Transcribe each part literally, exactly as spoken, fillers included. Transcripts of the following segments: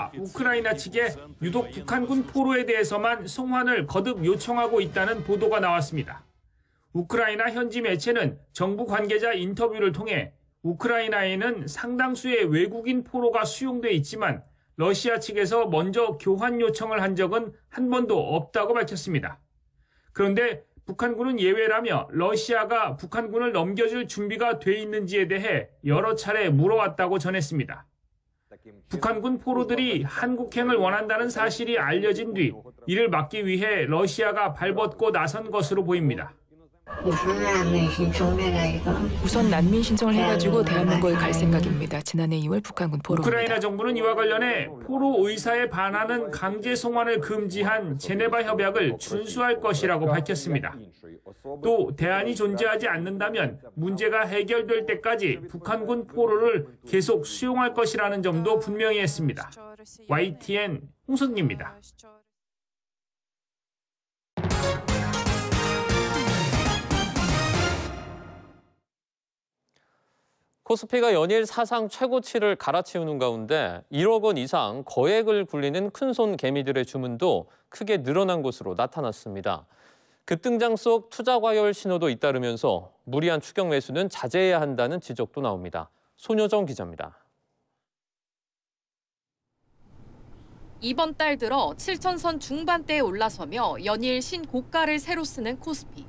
러시아가 우크라이나 측에 유독 북한군 포로에 대해서만 송환을 거듭 요청하고 있다는 보도가 나왔습니다. 우크라이나 현지 매체는 정부 관계자 인터뷰를 통해 우크라이나에는 상당수의 외국인 포로가 수용돼 있지만 러시아 측에서 먼저 교환 요청을 한 적은 한 번도 없다고 밝혔습니다. 그런데 북한군은 예외라며 러시아가 북한군을 넘겨줄 준비가 돼 있는지에 대해 여러 차례 물어왔다고 전했습니다. 북한군 포로들이 한국행을 원한다는 사실이 알려진 뒤 이를 막기 위해 러시아가 발벗고 나선 것으로 보입니다. 우선 난민 신청을 해가지고 대한민국에 갈 생각입니다. 지난해 이월 북한군 포로입니다. 우크라이나 정부는 이와 관련해 포로 의사에 반하는 강제 송환을 금지한 제네바 협약을 준수할 것이라고 밝혔습니다. 또 대안이 존재하지 않는다면 문제가 해결될 때까지 북한군 포로를 계속 수용할 것이라는 점도 분명히 했습니다. 와이티엔 홍석기입니다. 코스피가 연일 사상 최고치를 갈아치우는 가운데 일억 원 이상 거액을 굴리는 큰손 개미들의 주문도 크게 늘어난 것으로 나타났습니다. 급등장 속 투자 과열 신호도 잇따르면서 무리한 추격 매수는 자제해야 한다는 지적도 나옵니다. 손효정 기자입니다. 이번 달 들어 칠천 선 중반대에 올라서며 연일 신고가를 새로 쓰는 코스피.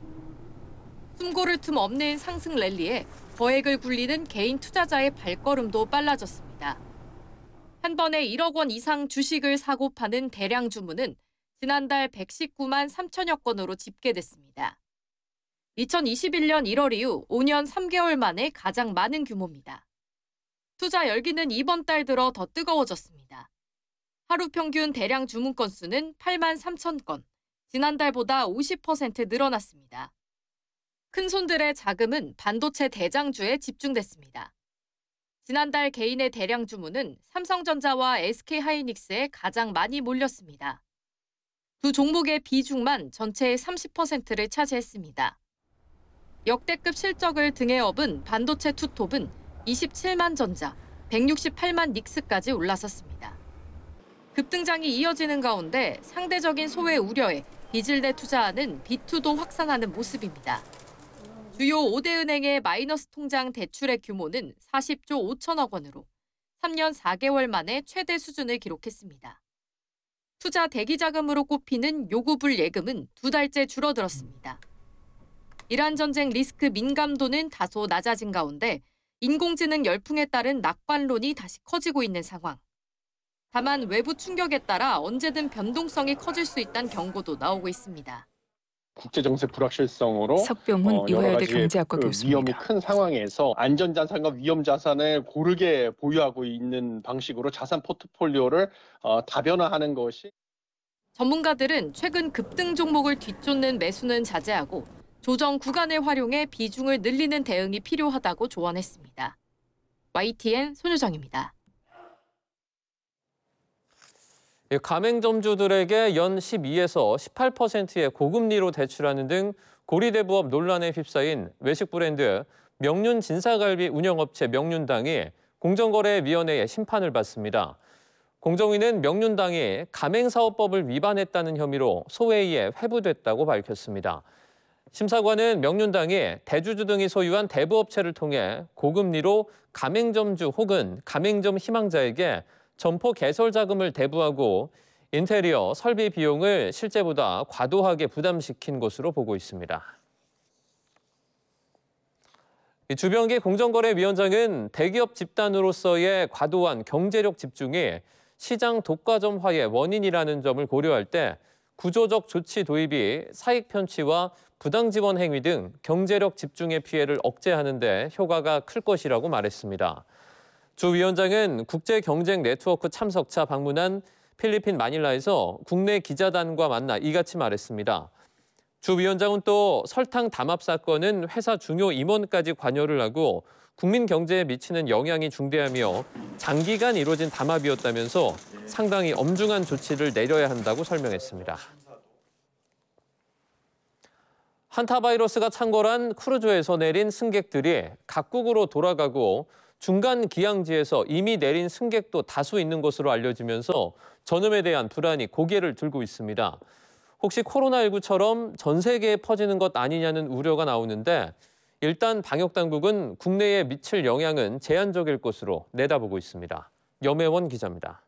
숨고를 틈 없는 상승 랠리에 거액을 굴리는 개인 투자자의 발걸음도 빨라졌습니다. 한 번에 일억 원 이상 주식을 사고 파는 대량 주문은 지난달 백십구만 삼천여 건으로 집계됐습니다. 이천이십일 년 일월 이후 오 년 삼 개월 만에 가장 많은 규모입니다. 투자 열기는 이번 달 들어 더 뜨거워졌습니다. 하루 평균 대량 주문 건수는 팔만 삼천 건, 지난달보다 오십 퍼센트 늘어났습니다. 큰손들의 자금은 반도체 대장주에 집중됐습니다. 지난달 개인의 대량 주문은 삼성전자와 에스케이하이닉스에 가장 많이 몰렸습니다. 두 종목의 비중만 전체의 삼십 퍼센트를 차지했습니다. 역대급 실적을 등에 업은 반도체 투톱은 이십칠만 전자, 백육십팔만 닉스까지 올라섰습니다. 급등장이 이어지는 가운데 상대적인 소외 우려에 빚을 내 투자하는 비투도 확산하는 모습입니다. 주요 오 대 은행의 마이너스 통장 대출의 규모는 사십조 오천억 원으로 삼 년 사 개월 만에 최대 수준을 기록했습니다. 투자 대기자금으로 꼽히는 요구불 예금은 두 달째 줄어들었습니다. 이란 전쟁 리스크 민감도는 다소 낮아진 가운데 인공지능 열풍에 따른 낙관론이 다시 커지고 있는 상황. 다만 외부 충격에 따라 언제든 변동성이 커질 수 있다는 경고도 나오고 있습니다. 국제정세 불확실성으로 석병훈 어, 여러 이화여대 가지 경제학과 그 교수입니다. 위험이 큰 상황에서 안전자산과 위험자산을 고르게 보유하고 있는 방식으로 자산 포트폴리오를 어, 다변화하는 것이. 전문가들은 최근 급등 종목을 뒤쫓는 매수는 자제하고 조정 구간을 활용해 비중을 늘리는 대응이 필요하다고 조언했습니다. 와이티엔 손효정입니다. 가맹점주들에게 연 십이에서 십팔 퍼센트의 고금리로 대출하는 등 고리대부업 논란에 휩싸인 외식 브랜드 명륜 진사갈비 운영업체 명륜당이 공정거래위원회의 심판을 받습니다. 공정위는 명륜당이 가맹사업법을 위반했다는 혐의로 소회의에 회부됐다고 밝혔습니다. 심사관은 명륜당이 대주주 등이 소유한 대부업체를 통해 고금리로 가맹점주 혹은 가맹점 희망자에게 점포 개설 자금을 대부하고 인테리어, 설비 비용을 실제보다 과도하게 부담시킨 것으로 보고 있습니다. 주병기 공정거래위원장은 대기업 집단으로서의 과도한 경제력 집중이 시장 독과점화의 원인이라는 점을 고려할 때 구조적 조치 도입이 사익 편취와 부당 지원 행위 등 경제력 집중의 피해를 억제하는 데 효과가 클 것이라고 말했습니다. 주 위원장은 국제경쟁 네트워크 참석차 방문한 필리핀 마닐라에서 국내 기자단과 만나 이같이 말했습니다. 주 위원장은 또 설탕 담합 사건은 회사 중요 임원까지 관여를 하고 국민 경제에 미치는 영향이 중대하며 장기간 이루어진 담합이었다면서 상당히 엄중한 조치를 내려야 한다고 설명했습니다. 한타 바이러스가 창궐한 크루즈에서 내린 승객들이 각국으로 돌아가고 중간 기항지에서 이미 내린 승객도 다수 있는 것으로 알려지면서 전염에 대한 불안이 고개를 들고 있습니다. 혹시 코로나십구처럼 전 세계에 퍼지는 것 아니냐는 우려가 나오는데 일단 방역당국은 국내에 미칠 영향은 제한적일 것으로 내다보고 있습니다. 염혜원 기자입니다.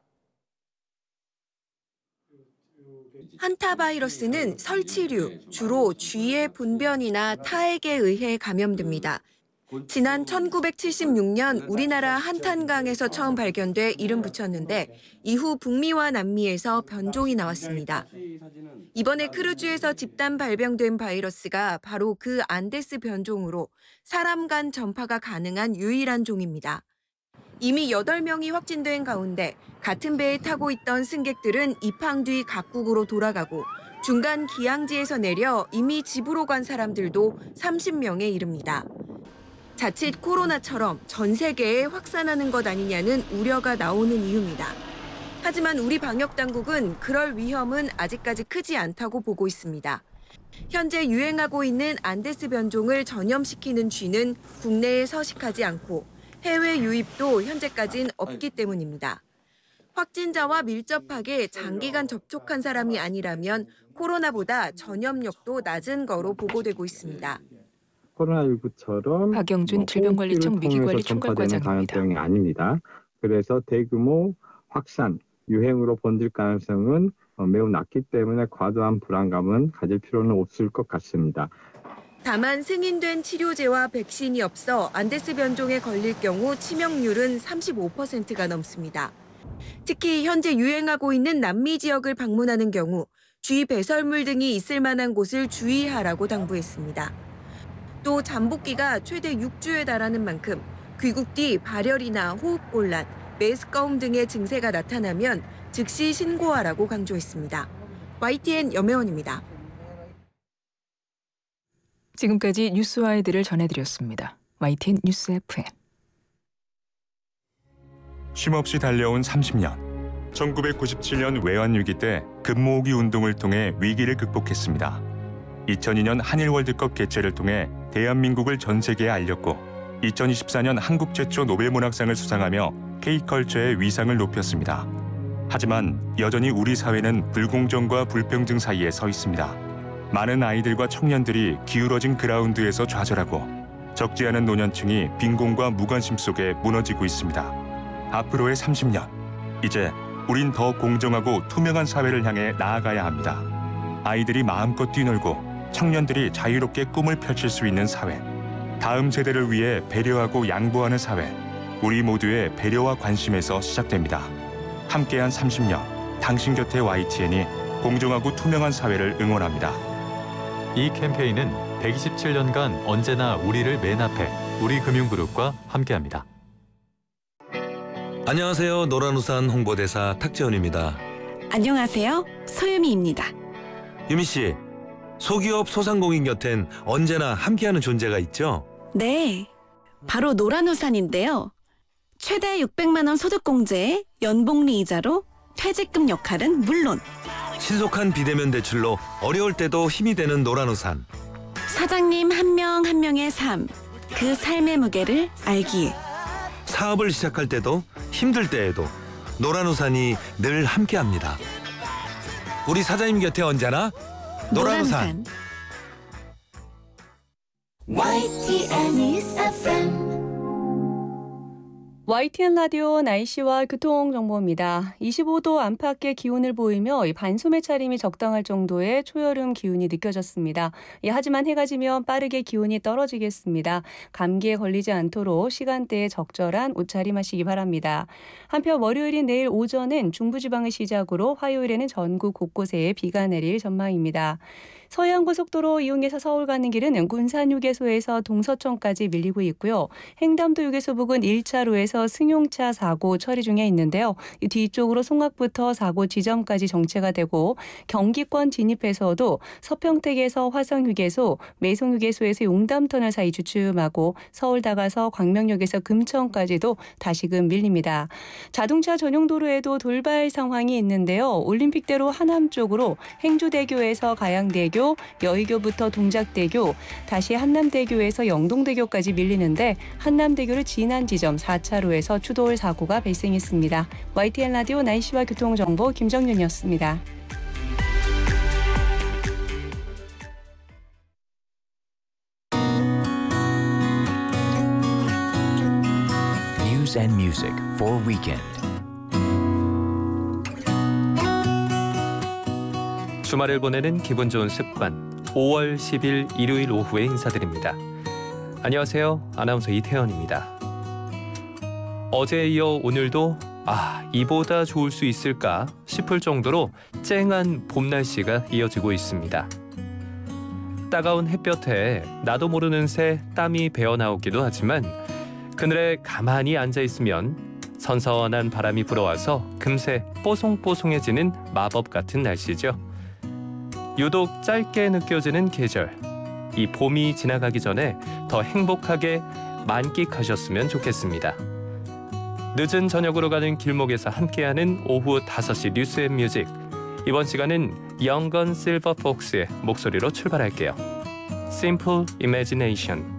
한타바이러스는 설치류, 주로 쥐의 분변이나 타액에 의해 감염됩니다. 지난 천구백칠십육 년 우리나라 한탄강에서 처음 발견돼 이름 붙였는데 이후 북미와 남미에서 변종이 나왔습니다. 이번에 크루즈에서 집단 발병된 바이러스가 바로 그 안데스 변종으로 사람 간 전파가 가능한 유일한 종입니다. 이미 여덟 명이 확진된 가운데 같은 배에 타고 있던 승객들은 입항 뒤 각국으로 돌아가고 중간 기항지에서 내려 이미 집으로 간 사람들도 삼십 명에 이릅니다. 자칫 코로나처럼 전 세계에 확산하는 것 아니냐는 우려가 나오는 이유입니다. 하지만 우리 방역당국은 그럴 위험은 아직까지 크지 않다고 보고 있습니다. 현재 유행하고 있는 안데스 변종을 전염시키는 쥐는 국내에 서식하지 않고 해외 유입도 현재까진 없기 때문입니다. 확진자와 밀접하게 장기간 접촉한 사람이 아니라면 코로나보다 전염력도 낮은 거로 보고되고 있습니다. 코로나십구처럼 박영준 뭐 질병관리청 호흡기를 통해서 위기관리 전파되는 총괄과장입니다. 감염병이 아닙니다. 그래서 대규모 확산, 유행으로 번질 가능성은 매우 낮기 때문에 과도한 불안감은 가질 필요는 없을 것 같습니다. 다만 승인된 치료제와 백신이 없어 안데스 변종에 걸릴 경우 치명률은 삼십오 퍼센트가 넘습니다. 특히 현재 유행하고 있는 남미 지역을 방문하는 경우 쥐 배설물 등이 있을 만한 곳을 주의하라고 당부했습니다. 또 잠복기가 최대 육 주에 달하는 만큼 귀국 뒤 발열이나 호흡곤란, 메스꺼움 등의 증세가 나타나면 즉시 신고하라고 강조했습니다. 와이티엔 염혜원입니다. 지금까지 뉴스와이드를 전해드렸습니다. 와이티엔 뉴스 에프엠. 쉼없이 달려온 삼십 년. 천구백구십칠 년 외환위기 때 금모으기 운동을 통해 위기를 극복했습니다. 이천이 년 한일 월드컵 개최를 통해 대한민국을 전 세계에 알렸고 이천이십사 년 한국 최초 노벨문학상을 수상하며 K컬처의 위상을 높였습니다. 하지만 여전히 우리 사회는 불공정과 불평등 사이에 서 있습니다. 많은 아이들과 청년들이 기울어진 그라운드에서 좌절하고 적지 않은 노년층이 빈곤과 무관심 속에 무너지고 있습니다. 앞으로의 삼십 년, 이제 우린 더 공정하고 투명한 사회를 향해 나아가야 합니다. 아이들이 마음껏 뛰놀고 청년들이 자유롭게 꿈을 펼칠 수 있는 사회, 다음 세대를 위해 배려하고 양보하는 사회, 우리 모두의 배려와 관심에서 시작됩니다. 함께한 삼십 년, 당신 곁에 와이티엔이 공정하고 투명한 사회를 응원합니다. 이 캠페인은 백이십칠 년간 언제나 우리를 맨 앞에 우리금융그룹과 함께합니다. 안녕하세요. 노란우산 홍보대사 탁재훈입니다. 안녕하세요. 서유미입니다. 유미 씨, 소기업 소상공인 곁엔 언제나 함께하는 존재가 있죠? 네, 바로 노란우산인데요. 최대 육백만 원 소득공제에 연복리 이자로 퇴직금 역할은 물론 신속한 비대면 대출로 어려울 때도 힘이 되는 노란우산. 사장님 한 명 한 명의 삶, 그 삶의 무게를 알기에 사업을 시작할 때도 힘들 때에도 노란우산이 늘 함께합니다. 우리 사장님 곁에 언제나 노란우산. 와이티엔 뉴스 에프엠. 와이티엔 라디오 날씨와 교통 정보입니다. 이십오 도 안팎의 기온을 보이며 반소매 차림이 적당할 정도의 초여름 기온이 느껴졌습니다. 예, 하지만 해가 지면 빠르게 기온이 떨어지겠습니다. 감기에 걸리지 않도록 시간대에 적절한 옷차림하시기 바랍니다. 한편 월요일인 내일 오전은 중부지방을 시작으로 화요일에는 전국 곳곳에 비가 내릴 전망입니다. 서해안고속도로 이용해서 서울 가는 길은 군산휴게소에서 동서천까지 밀리고 있고요. 횡담도 휴게소 부근 일 차로에서 부근에서 승용차 사고 처리 중에 있는데요. 이 뒤쪽으로 송악부터 사고 지점까지 정체가 되고 경기권 진입에서도 서평택에서 화성휴게소, 매송휴게소에서 용담터널 사이 주춤하고 서울 다가서 광명역에서 금천까지도 다시금 밀립니다. 자동차 전용 도로에도 돌발 상황이 있는데요. 올림픽대로 하남 쪽으로 행주대교에서 가양대교, 여의교부터 동작대교, 다시 한남대교에서 영동대교까지 밀리는데 한남대교를 지난 지점 사 차로에서 추돌 사고가 발생했습니다. 와이티엔 라디오 날씨와 교통정보 김정윤이었습니다. News and music for weekend. 주말을 보내는 기분 좋은 습관. 오월 십일 일요일 오후에 인사드립니다. 안녕하세요. 아나운서 이태현입니다. 어제에 이어 오늘도 아, 이보다 좋을 수 있을까 싶을 정도로 쨍한 봄 날씨가 이어지고 있습니다. 따가운 햇볕에 나도 모르는 새 땀이 배어나오기도 하지만 그늘에 가만히 앉아있으면 선선한 바람이 불어와서 금세 뽀송뽀송해지는 마법 같은 날씨죠. 유독 짧게 느껴지는 계절. 이 봄이 지나가기 전에 더 행복하게 만끽하셨으면 좋겠습니다. 늦은 저녁으로 가는 길목에서 함께하는 오후 다섯 시 뉴스 앤 뮤직. 이번 시간은 영건 실버폭스의 목소리로 출발할게요. Simple Imagination.